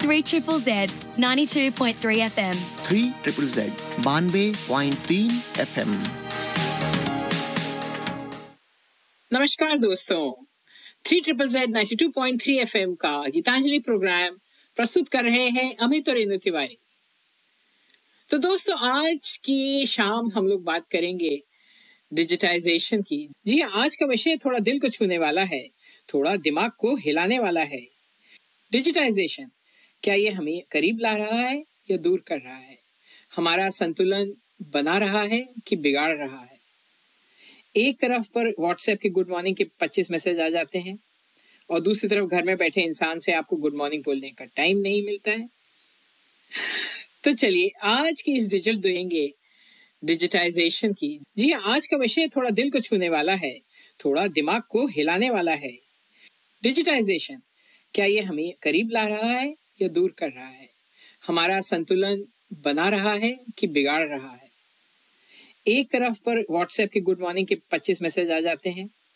3ZZZ 92.3 FM. 3ZZZ 92.3 FM. नमस्कार दोस्तों, 3ZZZ 92.3 FM का गीतांजलि प्रोग्राम प्रस्तुत कर रहे हैं अमित और इंदु तिवारी। तो दोस्तों, आज की शाम हम लोग बात करेंगे डिजिटाइजेशन की। जी हाँ, आज का विषय थोड़ा दिल को छूने वाला है, थोड़ा दिमाग को हिलाने वाला है। डिजिटाइजेशन, क्या ये हमें करीब ला रहा है या दूर कर रहा है? हमारा संतुलन बना रहा है कि बिगाड़ रहा है? एक तरफ पर व्हाट्सएप के गुड मॉर्निंग के 25 मैसेज आ जाते हैं और दूसरी तरफ घर में बैठे इंसान से आपको गुड मॉर्निंग बोलने का टाइम नहीं मिलता है। तो चलिए, आज की इस डिजिटाइजेशन की। जी हाँ, आज का विषय थोड़ा दिल को छूने वाला है, थोड़ा दिमाग को हिलाने वाला है। डिजिटाइजेशन, क्या ये हमें करीब ला रहा है या दूर कर रहा है? हमारा संतुलन बना रहा है कि बिगाड़ रहा है? एक तरफ पर व्हाट्सएप के गुड मॉर्निंग के 25 मैसेज आ जाते हैं